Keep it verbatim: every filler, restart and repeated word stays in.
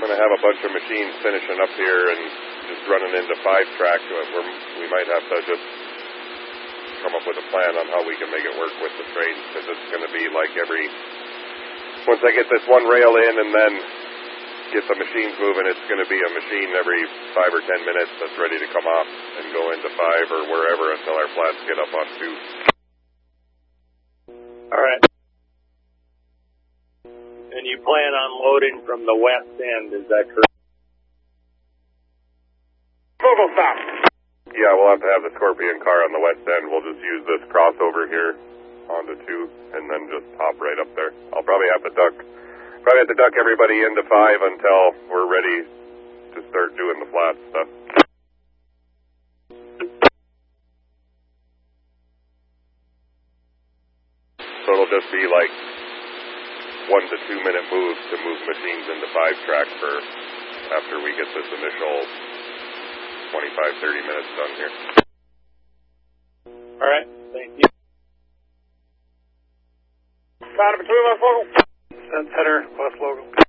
going to have a bunch of machines finishing up here and just running into five track. We're, we might have to just come up with a plan on how we can make it work with the trains, because it's going to be like every, once I get this one rail in and then get the machines moving, it's going to be a machine every five or ten minutes that's ready to come off and go into five or wherever until our flats get up on two. All right. And you plan on loading from the west end, is that correct? Vogel, stop. Yeah, we'll have to have the Scorpion car on the west end. We'll just use this crossover here onto two and then just hop right up there. I'll probably have to duck, probably have to duck everybody into five until we're ready to start doing the flat stuff. So it'll just be like one to two minute moves to move machines into five track for after we get this initial twenty-five, thirty minutes done here. All right, thank you. Found between West Local. Center, West Local.